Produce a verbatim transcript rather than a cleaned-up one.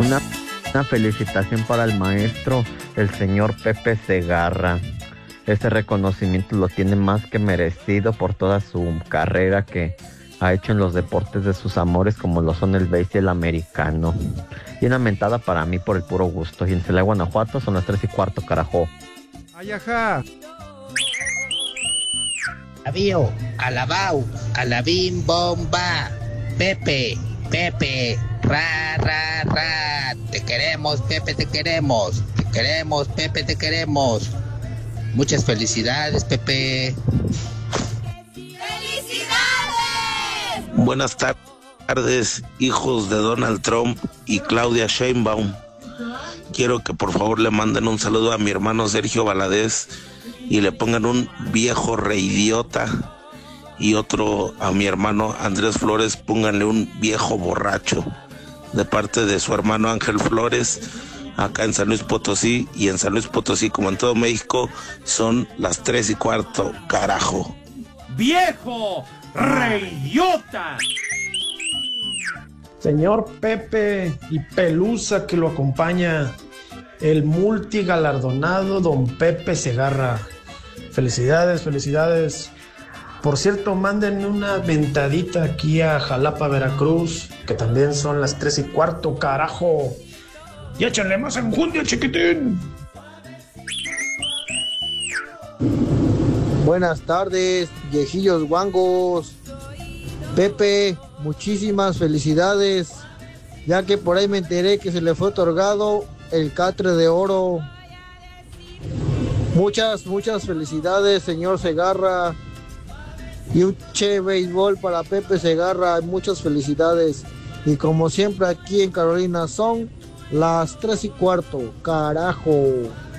Una, una felicitación para el maestro, el señor Pepe Segarra. Ese reconocimiento lo tiene más que merecido por toda su carrera que ha hecho en los deportes de sus amores, como lo son el béisbol y el americano. Y una mentada para mí por el puro gusto. Y en Celaya, Guanajuato, son las tres y cuarto, carajo. ¡Ay, ajá! Alabío, alabao, alabim bomba. Pepe, Pepe, ra, ra, ra. Te queremos, Pepe, te queremos. Te queremos, Pepe, te queremos. Muchas felicidades, Pepe. ¡Felicidades! Buenas tardes, hijos de Donald Trump y Claudia Sheinbaum. Quiero que por favor le manden un saludo a mi hermano Sergio Valadez y le pongan un viejo reidiota, y otro a mi hermano Andrés Flores, pónganle un viejo borracho, de parte de su hermano Ángel Flores, acá en San Luis Potosí. Y en San Luis Potosí, como en todo México, son las tres y cuarto, carajo. ¡Viejo reidiota! Señor Pepe y Pelusa que lo acompaña, el multigalardonado don Pepe Segarra. Felicidades, felicidades. Por cierto, manden una ventadita aquí a Jalapa, Veracruz, que también son las tres y cuarto, carajo. Y échenle más enjundia, chiquitín. Buenas tardes, viejillos guangos. Pepe, muchísimas felicidades, ya que por ahí me enteré que se le fue otorgado el catre de oro. Muchas, muchas felicidades, señor Segarra. Y un che béisbol para Pepe Segarra, muchas felicidades. Y como siempre aquí en Carolina son las tres y cuarto, carajo.